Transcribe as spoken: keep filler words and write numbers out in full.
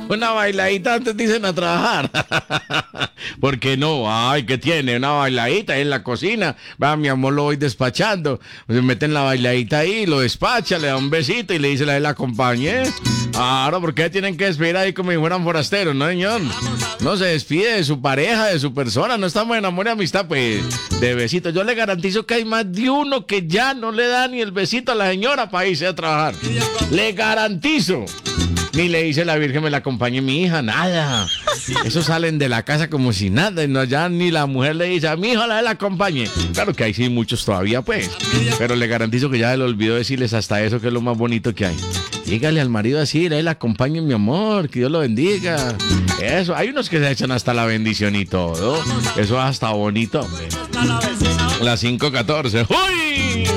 Una bailadita antes dicen a trabajar. ¿Por qué no? Ay, ¿qué tiene? Una bailadita en la cocina. Va, mi amor, lo voy despachando. Se meten la bailadita ahí, lo despacha, le da un besito y le dice, la, la acompañé. Ahora, ¿por qué tienen que despedir ahí como si fueran forasteros? No, señor. No se despide de su pareja, de su persona. No estamos en amor y amistad, pues, de besitos. Yo le garantizo que hay más de uno que ya no le da ni el besito a la señora para irse a trabajar. Le garantizo. Ni le dice la Virgen, me la acompañe mi hija, nada. Esos salen de la casa como si nada, y no, ya ni la mujer le dice, a mi hija la, la acompañe. Claro que hay sí muchos todavía, pues. Pero le garantizo que ya se le olvidó decirles hasta eso, que es lo más bonito que hay. Dígale al marido así, él acompañe, mi amor, que Dios lo bendiga. Eso, hay unos que se echan hasta la bendición y todo. Eso es hasta bonito, hombre. Las cinco catorce. ¡Uy!